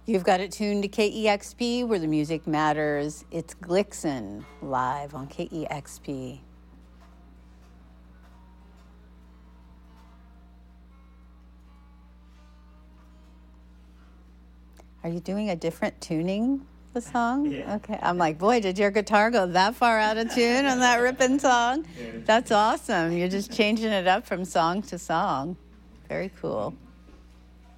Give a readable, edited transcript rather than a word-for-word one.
You've got it tuned to KEXP, where the music matters. It's Glixen live on KEXP. Are you doing a different tuning, the song? Yeah. Okay. I'm like, boy, did your guitar go that far out of tune on that ripping song? Yeah. That's awesome. You're just changing it up from song to song. Very cool.